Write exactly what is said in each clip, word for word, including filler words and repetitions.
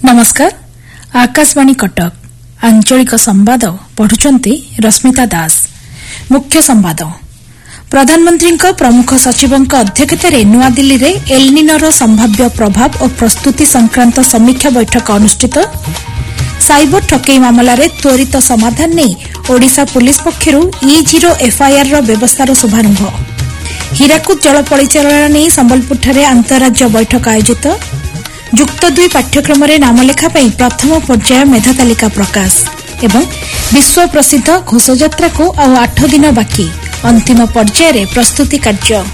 नमस्कार आकाशवाणी कटक आंचलिक संवाद पढ़ुचंती रश्मिता दास। मुख्य संवाद प्रधानमंत्री प्रमुख सचिव अध्यक्षतार नुआदिल्ली में एलनिनोर संभाव्य प्रभाव और प्रस्तुति संक्रांत समीक्षा बैठक अनुष्ठित। साइबर ठकई मामलें त्वरित समाधान नहीं Odisha police पक्षर E zero FIR व्यवस्थार शुभारंभ। हीराकुद जल परिचालना नहीं संबलपुर अंतरराज्य बैठक आयोजित। युक्त दुई पाठ्यक्रम नामलेखा प्रथम पर्याय मेधा तालिका प्रकाश एवं विश्व प्रसिद्ध घोषयात्रा को आउ आठ दिन बाकी अंतिम पर्यायर प्रस्तुति कार्य।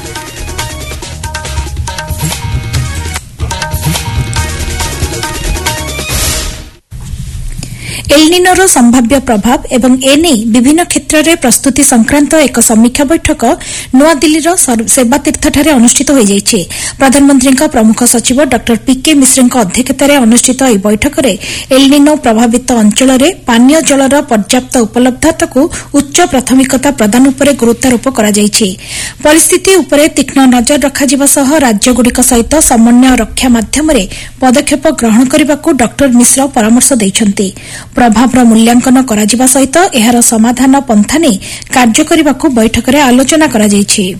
एलनिनोर संभाव्य प्रभाव एवं एने विभिन्न क्षेत्र में प्रस्तुति संक्रांत एक समीक्षा बैठक नुआदिल्लीर सेवातीर्थଠାରେ अनुष्ठित हो जाइछे। प्रधानमंत्री प्रमुख सचिव डॉक्टर पीके मिश्र अध्यक्षतार अनुष्ठित यह बैठक में एलनिनो प्रभावित अंचल में पानीय जलर पर्याप्त उपलब्धता को उच्च प्राथमिकता प्रदान उपर गुरुत्वारोप करा जाइछे। परिस्थिति उपरे तीक्ष्ण नजर रखाजिबा सह राज्यगुड़िक सहित समन्वय रक्षा माध्यम पदक्षेप ग्रहण करने डॉक्टर मिश्र परामर्श दैछन्ति। प्रभावर मूल्यांकन कराजिबा सहित एहार समाधान पंथा नै कार्य करने बैठक में आलोचना करा जाइछे।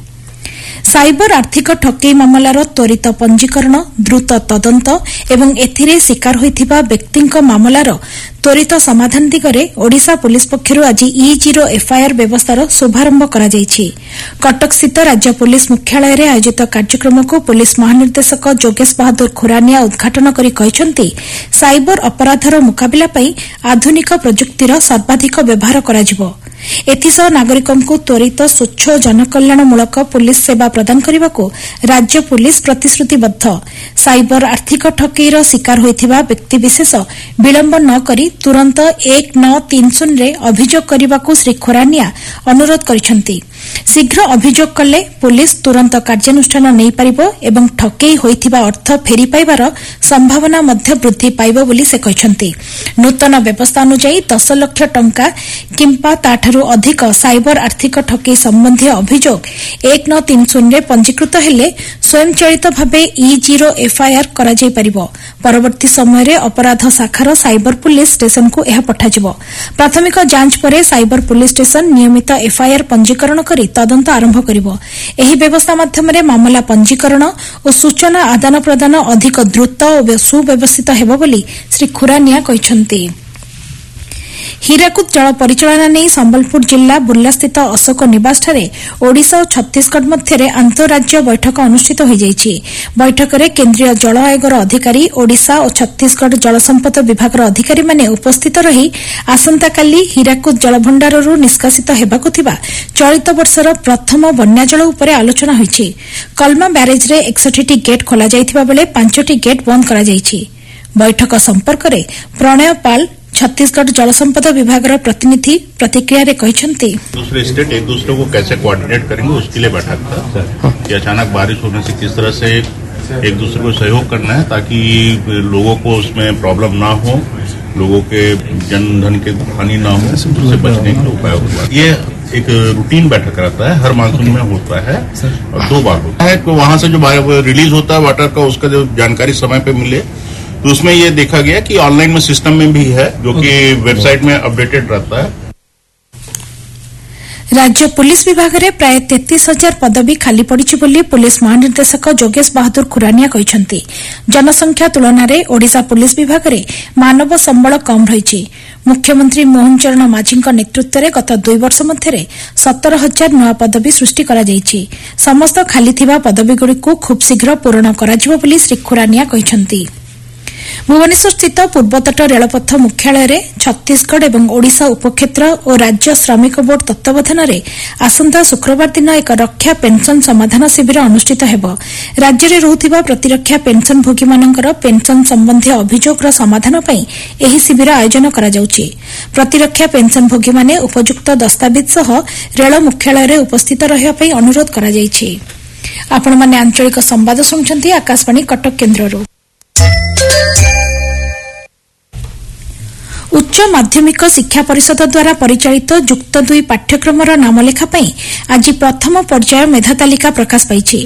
साइबर आर्थिक ठकई मामलार त्वरित पंजीकरण द्रुत तदंत एवं एथिरे शिकार होइथिबा व्यक्तिंक मामलार त्वरित समाधान दिगरे ओडिशा पुलिस पक्षर आज ई जीरो एफआईआर व्यवस्थार शुभारंभ करा जाइछि। कटक स्थित राज्य पुलिस मुख्यालय रे आयोजित कार्यक्रम को पुलिस महानिर्देशक जोगेश बहादुर खुरानिया उद्घाटन करी कहिसंति साइबर अपराधर मुकाबिला पई आधुनिक प्रजुक्तिर सर्वाधिक व्यवहार कराजिबो। एथिसह नागरिकंकु त्वरित स्वच्छ जनकल्याणमूलक पुलिस सेवा प्रदान करने को राज्य पुलिस प्रतिश्रुतिबद्ध। साइबर आर्थिक ठकईर शिकार होइथिबा व्यक्तिविशेष विलंब न करी तुरंत एक नौ तीन शून्य अभियोग करने को श्री खोरानिया अनुरोध करिसंति। शीघ्र अभियोग कले पुलिस तुरंत कार्यानुष्ठान नहीं पारिबो एवं ठकई होइथिबा अर्थ फेरी पाइबार संभावना मध्य वृद्धि पाइबो बोली से कहिसंति। नूतन व्यवस्था अनुसार दस लाख टंका किंपा ताठारु अधिक साइबर आर्थिक ठकई संबंधी अभियोग एक नौ तीन शून्य पंजीकृत हेले स्वयंचालित भावे ई जीरो एफआईआर करा जाय परिबो। परवर्ती समय रे अपराध शाखार साइबर पुलिस स्टेशन को यह पठाजिबो। प्राथमिक जांच परे साइबर पुलिस स्टेशन नियमित एफआईआर पंजीकरण करी तदंत आरंभ करिबो। एही व्यवस्था माध्यम रे मामला पंजीकरण और सूचना आदान प्रदान अधिक द्रुत और सुव्यवस्थित हेबो बोली श्री खुरानिया कहिसंति। हीराकुद जल परिचालना नहीं संबलपुर जिला बुर्लास्थित अशोक निवास ओडिशा और छत्तीसगढ़ मध्य अंतरराज्य बैठक अनुष्ठित हो जाइछि। बैठक में केंद्रीय जल आयोगर अधिकारी ओडिशा और छत्तीसगढ़ जलसंपद विभाग अधिकारी माने उपस्थित रही आसंताकाली हीराकुद जलभंडाररू निष्कासित हेबाकु थिबा चलित वर्षर प्रथम बन्या जल उपरे आलोचना होइछि। कलमा ब्यारेज रे इकसठ टी गेट खोला जाइथिबा बेले पांच टी गेट बंद करा जाइछि। बैठक संपर्क में प्रणय पाल छत्तीसगढ़ जलसंपद विभाग प्रतिनिधि प्रतिक्रिया रे कहिसंति दूसरे स्टेट एक दूसरे को कैसे कोऑर्डिनेट करेंगे उसके लिए बैठक था कि अचानक बारिश होने से किस तरह से एक दूसरे को सहयोग करना है ताकि लोगों को उसमें प्रॉब्लम ना हो, लोगों के जन धन के हानि ना हो, उससे बचने के उपाय होगा। ये एक रूटीन बैठक रहता है, हर मानसून में होता है और दो बार होता है। तो वहां से जो रिलीज होता है वाटर का उसका जो जानकारी समय पे मिले तो उसमें ये देखा गया कि ऑनलाइन में सिस्टम में भी है जो कि वेबसाइट में अपडेटेड रहता है। राज्य पुलिस विभाग में प्राय तैंतीस हजार पदवी खाली पड़ी बोली पुलिस महानिर्देशक जोगेश बहादुर खुरानिया कहिसंति। जनसंख्या तुलन में ओडिशा पुलिस विभाग में मानव संबल कम रही। मुख्यमंत्री मोहन चरण माझी नेतृत्व में गत दुई वर्ष मध्य सतर हजार नूआ पदवी सृष्टि करा जाइछि। समस्त खाली थिबा पदवीगुड़िक खूब शीघ्र पूरण कराजिबो बोली श्री खुरानिया कहिसंति। भुवनेश्वर स्थित पूर्वतट रेलपथ मुख्यालय रे छत्तीसगढ़ एवं ओडिशा उपक्षेत्र और राज्य श्रमिक बोर्ड तत्वावधान में आसंता शुक्रवार दिन एक रक्षा पेंशन समाधान शिविर अनुष्ठित हेबो। राज्य में रहुथिबा प्रतिरक्षा पेंशन भोगी मानकर पेंशन संबंधी अभियोग समाधान पई एही शिविर आयोजन करा जाउछि। प्रतिरक्षा पेंशन भोगी माने उपयुक्त दस्तावेज सह रेल मुख्यालय रे उपस्थित रहिबा पई अनुरोध करा जाइछि। आपण माने आंचलिक संवाद सुनछन्ती आकाशवाणी कटक केन्द्ररू। उच्च माध्यमिक शिक्षा परिषद द्वारा परिचालित युक्त दुई पाठ्यक्रम नामलेखा आज प्रथम पर्याय मेधा तालिका प्रकाश पाई।